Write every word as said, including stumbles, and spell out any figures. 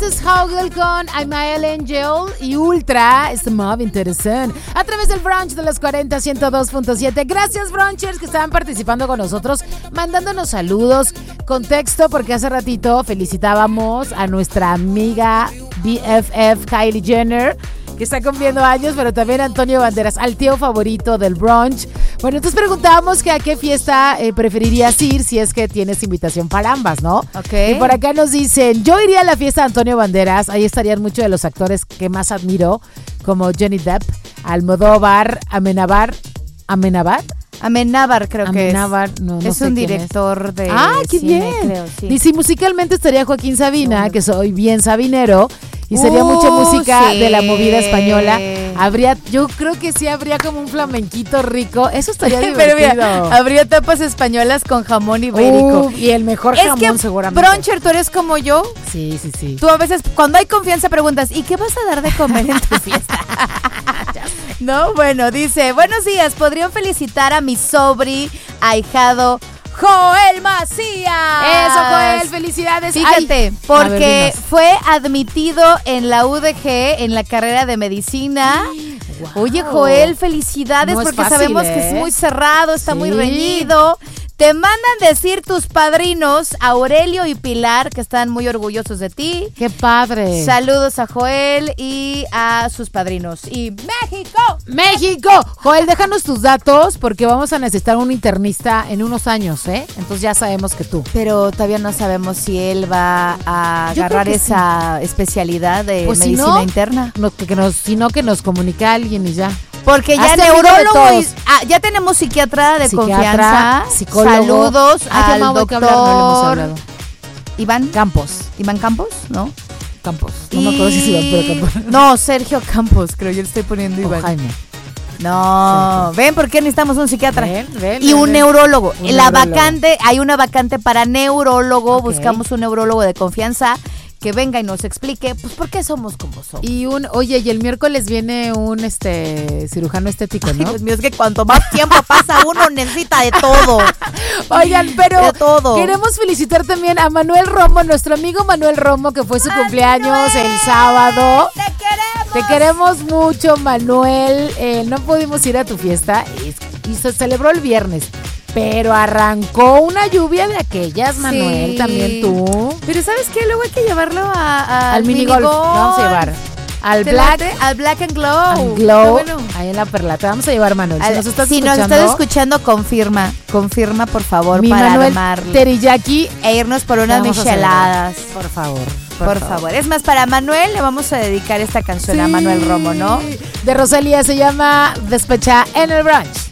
Esto es Howgirl con I'm My Angel y Ultra. Es muy interesante. A través del brunch de los cuarenta, ciento dos punto siete. Gracias, brunchers, que estaban participando con nosotros, mandándonos saludos. Contexto, porque hace ratito felicitábamos a nuestra amiga B F F Kylie Jenner, que está cumpliendo años, pero también Antonio Banderas, al tío favorito del brunch. Bueno, entonces preguntábamos que a qué fiesta eh, preferirías ir si es que tienes invitación para ambas, ¿no? Ok. Y por acá nos dicen, yo iría a la fiesta de Antonio Banderas, ahí estarían muchos de los actores que más admiro, como Johnny Depp, Almodóvar, Amenábar, ¿Amenábar? Amenábar creo Amenábar, que es. no, no es sé un quién director es. de Ah, qué cine, bien. creo, sí. Y si musicalmente estaría Joaquín Sabina, No. que soy bien sabinero, y sería Uh, mucha música sí. de la movida española. Habría, yo creo que sí habría como un flamenquito rico. Eso estaría divertido. Pero mira, habría tapas españolas con jamón ibérico. Uh, y el mejor es jamón, que, seguramente. Broncher, tú eres como yo. Sí, sí, sí. Tú a veces, cuando hay confianza, preguntas, ¿y qué vas a dar de comer en tu fiesta? No, bueno, dice, buenos días, ¿podrían felicitar a mi sobri, ahijado, Joel Macías? Eso, Joel, felicidades. Fíjate, Ay, porque a ver, dinos. fue admitido en la U D G en la carrera de medicina. Wow. Oye, Joel, felicidades, No es porque fácil, sabemos ¿eh? que es muy cerrado, está Sí. muy reñido. Te mandan decir tus padrinos, Aurelio y Pilar, que están muy orgullosos de ti. Qué padre. Saludos a Joel y a sus padrinos. Y México. México. Joel, déjanos tus datos porque vamos a necesitar un internista en unos años, ¿eh? Entonces ya sabemos que tú. Pero todavía no sabemos si él va a Yo agarrar creo que esa especialidad de Pues si medicina no, interna. No, que, que nos, sino que nos comunique alguien y ya. Porque ya Hazte amigo de neurólogo todos. y, ah, ya tenemos psiquiatra de Psiquiatra, confianza. psicólogo. Saludos Ay, al mamá, hay que doctor hablar, no le hemos hablado. Iván Campos. Iván Campos, ¿no? Campos. No me acuerdo si es Iván, pero Campos. No, Sergio Campos, creo yo le estoy poniendo O Iván. Jaime. No, ven por qué necesitamos un psiquiatra Ven, ven, y ven, un ven. neurólogo. Un La neurólogo. vacante, hay una vacante para neurólogo, Ok. buscamos un neurólogo de confianza que venga y nos explique, pues, por qué somos como somos. Y un, oye, y el miércoles viene un este cirujano estético, Ay, ¿no? Dios mío, es que cuanto más tiempo pasa uno necesita de todo. Oigan, pero De todo. queremos felicitar también a Manuel Romo, nuestro amigo Manuel Romo, que fue su cumpleaños el sábado. ¡Te queremos! Te queremos mucho, Manuel. Eh, no pudimos ir a tu fiesta y, y se celebró el viernes. Pero arrancó una lluvia de aquellas, Manuel, Sí. también tú. Pero ¿sabes qué? Luego hay que llevarlo a, a- Al minigolf. Lo vamos a llevar. Al ¿Te Black late? Al Black and Glow. and Glow. Qué bueno. Ahí en la Perla. Te vamos a llevar, Manuel. Si Al- nos estás si escuchando. nos estás escuchando, confirma. Confirma, por favor, mi para Manuel armarle. Teriyaki. E irnos por unas Vamos a micheladas. Por favor. Por, favor. Es más, para Manuel le vamos a dedicar esta canción a Sí. Manuel Romo, ¿no? De Rosalía, se llama Despecha en el Brunch.